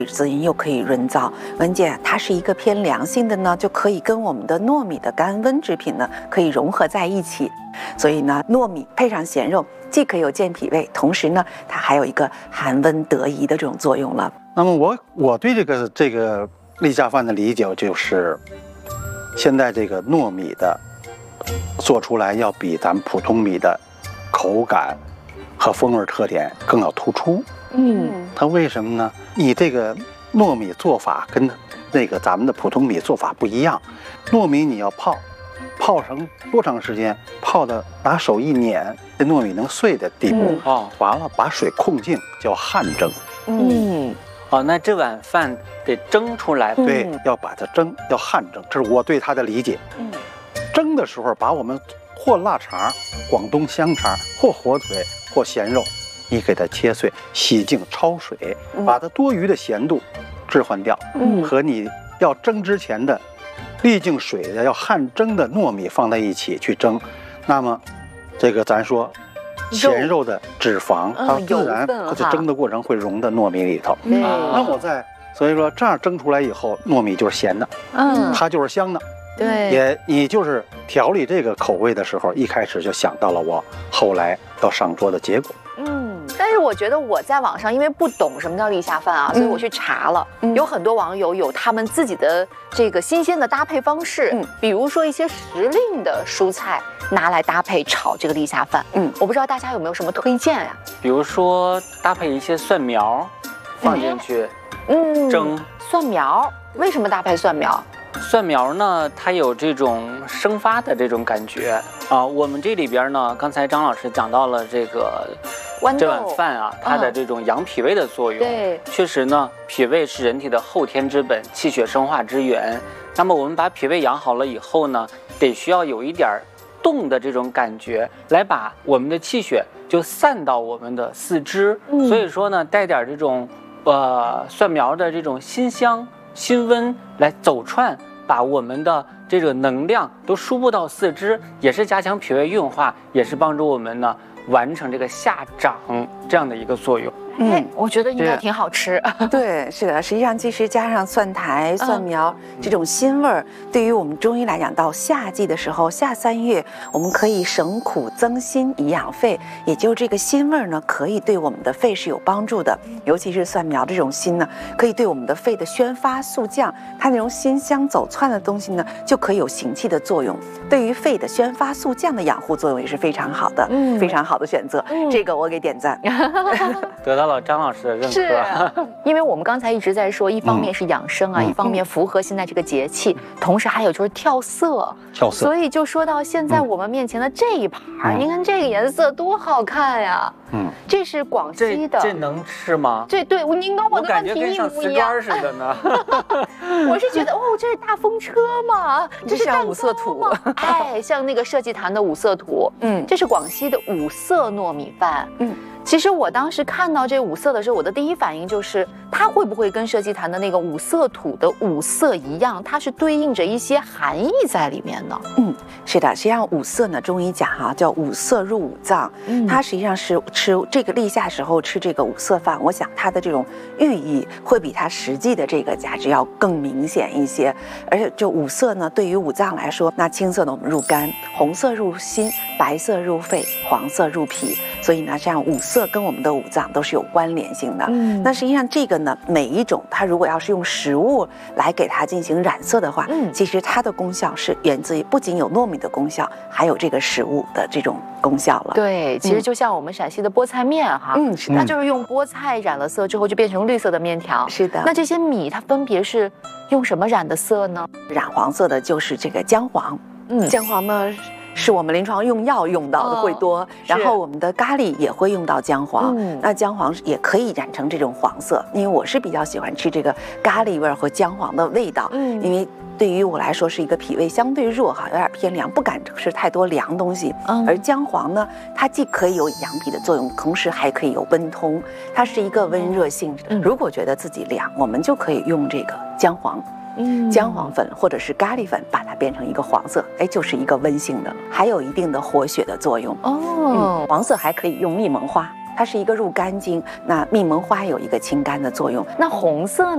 滋阴又可以润燥。文姐，它是一个偏凉性的呢，就可以跟我们的糯米的甘温之品呢可以融合在一起。所以呢，糯米配上咸肉，既可以有健脾胃，同时呢，它还有一个寒温得宜的这种作用了。 那么我对这个立夏饭的理解就是，现在这个糯米的做出来要比咱们普通米的口感和风味特点更要突出。它为什么呢？你这个糯米做法跟那个咱们的普通米做法不一样。糯米你要泡成多长时间？泡的拿手一碾，这糯米能碎的地步。完了把水控净，叫汗蒸。 那这碗饭得蒸出来。 对，要把它蒸，要汗蒸，这是我对它的理解。蒸的时候把我们或腊肠、广东香肠，或火腿，或咸肉，你给它切碎，洗净焯水，把它多余的咸度置换掉，和你要蒸之前的沥净水的要汗蒸的糯米放在一起去蒸，那么这个咱说咸肉的脂肪它自然它在蒸的过程会融到糯米里头。那我所以说这样蒸出来以后，糯米就是咸的，它就是香的。对，你就是调理这个口味的时候，一开始就想到了我后来要上桌的结果。 但是我觉得我在网上因为不懂什么叫立夏饭啊，所以我去查了，有很多网友有他们自己的这个新鲜的搭配方式，比如说一些时令的蔬菜拿来搭配炒这个立夏饭。我不知道大家有没有什么推荐呀？ 比如说搭配一些蒜苗放进去，蒸。 蒜苗为什么搭配蒜苗？ 蒜苗呢，它有这种生发的这种感觉啊。我们这里边呢，刚才张老师讲到了这碗饭啊，它的这种养脾胃的作用。对，确实呢，脾胃是人体的后天之本，气血生化之源。那么我们把脾胃养好了以后呢，得需要有一点动的这种感觉，来把我们的气血就散到我们的四肢。所以说呢，带点这种蒜苗的这种辛香、辛温来走串，把我们的这个能量都输布到四肢，也是加强脾胃运化，也是帮助我们呢完成这个下长这样的一个作用。 我觉得应该挺好吃。 对，是的，实际上其实加上蒜苔、蒜苗这种辛味儿，对于我们中医来讲，到夏季的时候，夏3月，我们可以省苦增辛，以养肺。也就这个辛味儿呢，可以对我们的肺是有帮助的。尤其是蒜苗这种辛呢，可以对我们的肺的宣发速降，它那种辛香走窜的东西呢，就可以有行气的作用。对于肺的宣发速降的养护作用也是非常好的，非常好的选择。这个我给点赞。 得到了张老师的认可。 是，因为我们刚才一直在说，一方面是养生啊，一方面符合现在这个节气，同时还有就是跳色。所以就说到现在我们面前的这一盘，您看这个颜色多好看呀！这是广西的， 这能吃吗？ 对，您跟我的问题一模一样。 似的呢。 我是觉得这是大风车嘛，这是像五色土， 像那个社稷坛的五色土。这是广西的五色糯米饭。其实我当时看到这五色的时候，我的第一反应就是，它会不会跟社稷坛的那个五色土的五色一样，它是对应着一些含义在里面呢？ 是的，实际上五色呢，中医讲叫五色入五脏，它实际上是吃这个立夏时候吃这个五色饭，我想它的这种寓意会比它实际的这个价值要更明显一些。而且这五色呢，对于五脏来说，那青色呢我们入肝，红色入心，白色入肺，黄色入脾。所以呢，这样五色跟我们的五脏都是有关联性的。那实际上这个呢，每一种它如果要是用食物来给它进行染色的话，其实它的功效是源自于不仅有糯米的功效，还有这个食物的这种功效了。 对，其实就像我们陕西的菠菜面哈，是的，它就是用菠菜染了色之后就变成绿色的面条。 是的。 那这些米它分别是用什么染的色呢？ 染黄色的就是这个姜黄。姜黄呢，是我们临床用药用到的会多，然后我们的咖喱也会用到姜黄。那姜黄也可以染成这种黄色，因为我是比较喜欢吃这个咖喱味和姜黄的味道。因为对于我来说是一个脾胃相对弱有点偏凉，不敢吃太多凉东西。而姜黄呢，它既可以有养脾的作用，同时还可以有温通，它是一个温热性质。如果觉得自己凉，我们就可以用这个姜黄。姜黄粉或者是咖喱粉，把它变成一个黄色，就是一个温性的，还有一定的活血的作用。黄色还可以用蜜蒙花，它是一个入肝经，那蜜蒙花有一个清肝的作用。 那红色呢？